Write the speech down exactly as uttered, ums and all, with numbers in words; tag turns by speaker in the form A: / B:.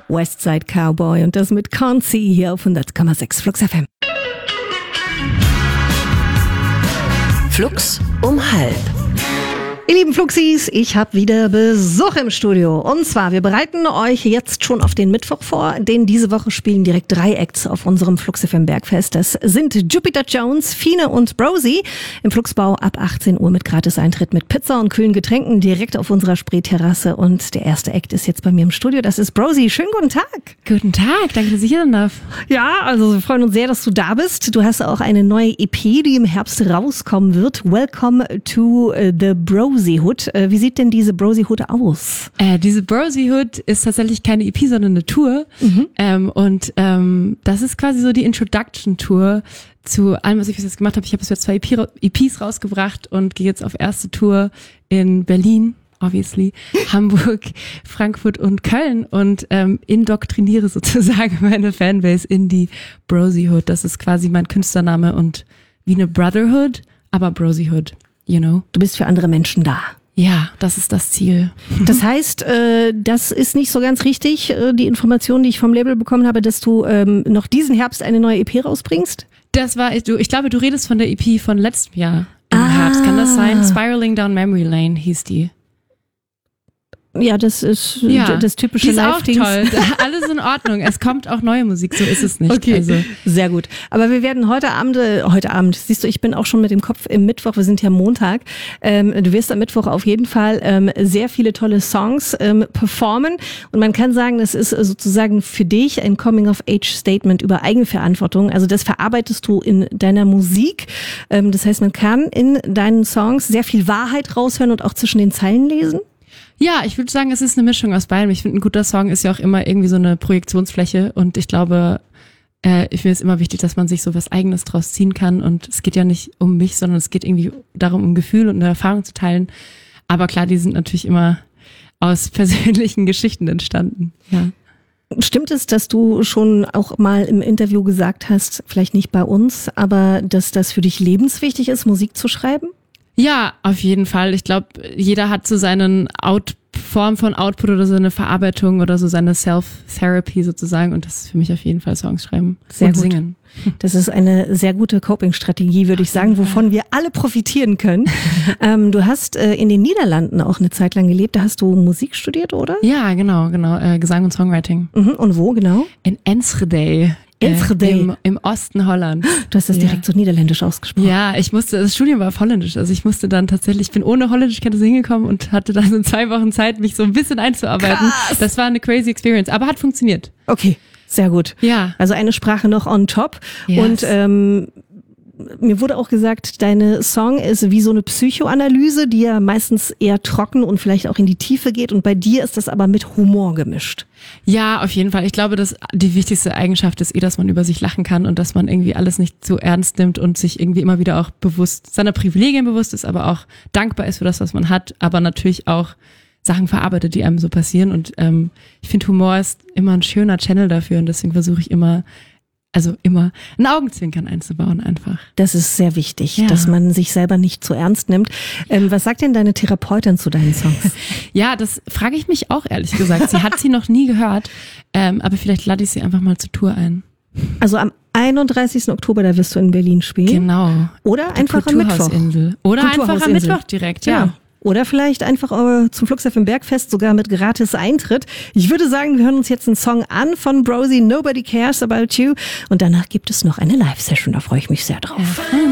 A: Westside Cowboy und das mit Can't See hier auf hundert Komma sechs Flux F M.
B: Flux um halb.
A: Ihr lieben Fluxis, ich habe wieder Besuch im Studio. Und zwar, wir bereiten euch jetzt schon auf den Mittwoch vor, denn diese Woche spielen direkt drei Acts auf unserem Flux F M Bergfest. Das sind Jupiter Jones, Fine und Brosi im Fluxbau ab achtzehn Uhr mit Gratis-Eintritt mit Pizza und kühlen Getränken direkt auf unserer Spreeterrasse. Und der erste Act ist jetzt bei mir im Studio, das ist Brosi. Schönen guten Tag.
C: Guten Tag, danke, dass ich hier sein darf.
A: Ja, also wir freuen uns sehr, dass du da bist. Du hast auch eine neue E P, die im Herbst rauskommen wird. Welcome to the Brosi Hood. Wie sieht denn diese Brosi Hood aus?
C: Äh, diese Brosi Hood ist tatsächlich keine E P, sondern eine Tour. Mhm. Ähm, und ähm, das ist quasi so die Introduction-Tour zu allem, was ich bis jetzt gemacht habe. Ich habe bis jetzt zwei E Ps rausgebracht und gehe jetzt auf erste Tour in Berlin, obviously, Hamburg, Frankfurt und Köln und ähm, indoktriniere sozusagen meine Fanbase in die Brosi Hood. Das ist quasi mein Künstlername und wie eine Brotherhood, aber Brosi Hood. You know.
A: Du bist für andere Menschen da.
C: Ja, das ist das Ziel.
A: Das heißt, äh, das ist nicht so ganz richtig, äh, die Information, die ich vom Label bekommen habe, dass du ähm, noch diesen Herbst eine neue E P rausbringst?
C: Das war, du, ich glaube, du redest von der E P von letztem Jahr im
A: ah.
C: Herbst. Kann das sein? Spiraling Down Memory Lane hieß die.
A: Ja, das ist
C: ja,
A: das typische
C: die ist
A: Live-Dings.
C: auch toll. Alles in Ordnung. Es kommt auch neue Musik, so ist es nicht.
A: Okay,
C: also.
A: Sehr gut. Aber wir werden heute Abend, äh, heute Abend, siehst du, ich bin auch schon mit dem Kopf im Mittwoch, wir sind ja Montag. Ähm, du wirst am Mittwoch auf jeden Fall ähm, sehr viele tolle Songs ähm, performen. Und man kann sagen, das ist sozusagen für dich ein Coming-of-Age-Statement über Eigenverantwortung. Also das verarbeitest du in deiner Musik. Ähm, das heißt, man kann in deinen Songs sehr viel Wahrheit raushören und auch zwischen den Zeilen lesen.
C: Ja, ich würde sagen, es ist eine Mischung aus beidem. Ich finde, ein guter Song ist ja auch immer irgendwie so eine Projektionsfläche und ich glaube, äh, ich finde es immer wichtig, dass man sich so was Eigenes draus ziehen kann und es geht ja nicht um mich, sondern es geht irgendwie darum, um Gefühl und eine Erfahrung zu teilen. Aber klar, die sind natürlich immer aus persönlichen Geschichten entstanden. Ja.
A: Stimmt es, dass du schon auch mal im Interview gesagt hast, vielleicht nicht bei uns, aber dass das für dich lebenswichtig ist, Musik zu schreiben?
C: Ja, auf jeden Fall. Ich glaube, jeder hat so seinen Out Form von Output oder so eine Verarbeitung oder so seine Self-Therapy sozusagen und das ist für mich auf jeden Fall Songs schreiben
A: sehr
C: und
A: gut.
C: singen.
A: Das ist eine sehr gute Coping-Strategie, würde ich sagen, wovon wir alle profitieren können. ähm, du hast äh, in den Niederlanden auch eine Zeit lang gelebt, da hast du Musik studiert, oder?
C: Ja, genau, genau, äh, Gesang und Songwriting.
A: Mhm. Und wo genau?
C: In Enschede.
A: Enschede.
C: Äh, im, Im Osten Holland.
A: Du hast das
C: ja.
A: direkt so niederländisch ausgesprochen.
C: Ja, ich musste, das Studium war auf Holländisch, also ich musste dann tatsächlich, ich bin ohne Holländischkenntnisse hingekommen und hatte dann so zwei Wochen Zeit, mich so ein bisschen einzuarbeiten. Krass. Das war eine crazy Experience, aber hat funktioniert.
A: Okay, sehr gut.
C: Ja.
A: Also eine Sprache noch on top.
C: Yes.
A: Und ähm, mir wurde auch gesagt, deine Song ist wie so eine Psychoanalyse, die ja meistens eher trocken und vielleicht auch in die Tiefe geht. Und bei dir ist das aber mit Humor gemischt.
C: Ja, auf jeden Fall. Ich glaube, dass die wichtigste Eigenschaft ist eh, dass man über sich lachen kann und dass man irgendwie alles nicht zu ernst nimmt und sich irgendwie immer wieder auch bewusst, seiner Privilegien bewusst ist, aber auch dankbar ist für das, was man hat, aber natürlich auch Sachen verarbeitet, die einem so passieren. Und ähm, ich finde, Humor ist immer ein schöner Channel dafür und deswegen versuche ich immer, also immer ein Augenzwinkern einzubauen einfach.
A: Das ist sehr wichtig,
C: ja.
A: dass man sich selber nicht zu ernst nimmt. Ähm, was sagt denn deine Therapeutin zu deinen Songs?
C: Ja, das frage ich mich auch ehrlich gesagt. Sie hat sie noch nie gehört, ähm, aber vielleicht lade ich sie einfach mal zur Tour ein.
A: Also am einunddreißigsten Oktober, da wirst du in Berlin spielen.
C: Genau.
A: Oder einfach am Mittwoch.
C: Oder einfach am Mittwoch direkt, ja.
A: ja. Oder vielleicht einfach äh, zum Flux F M Bergfest, sogar mit gratis Eintritt. Ich würde sagen, wir hören uns jetzt einen Song an von Brosi, Nobody Cares About You. Und danach gibt es noch eine Live-Session, da freue ich mich sehr drauf.
C: Ja.